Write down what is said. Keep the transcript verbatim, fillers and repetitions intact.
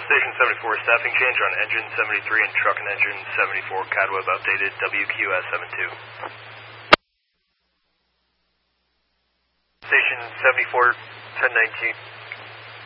Station seventy-four, staffing change on engine seventy-three and truck and engine seventy-four, CADWeb updated, W Q S seventy-two. Station seventy-four, ten nineteen.